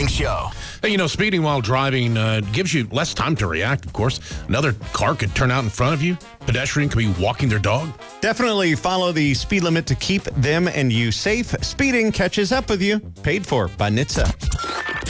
Morning Show. Hey, speeding while driving gives you less time to react, of course. Another car could turn out in front of you. Pedestrian could be walking their dog. Definitely follow the speed limit to keep them and you safe. Speeding catches up with you. Paid for by NHTSA.